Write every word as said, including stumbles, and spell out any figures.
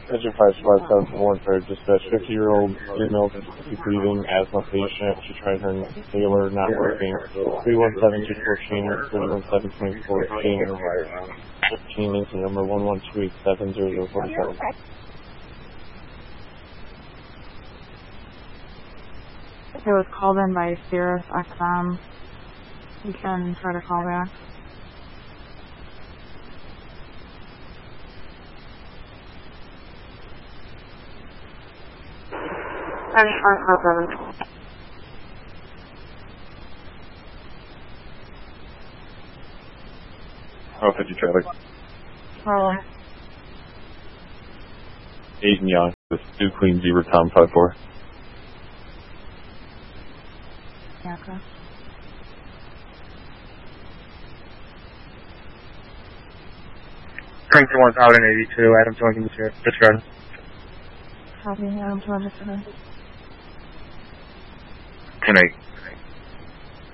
Engine five five seven for one for dispatch. fifty-year-old female breathing asthma patient. She tried her inhaler, not working. three one seven two fourteen, three one seven twenty fourteen, fifteen into number one one two eight seven zero zero four seven. It was called in by Sirius X M. You can try to call back. Oh, fifty traffic. Hello. Aiden Young, with two Queen Zebra Tom five four. Yeah, okay. Crankton one's out in eighty-two, Adam joining the disregard. Copy, Adam to register. ten eight.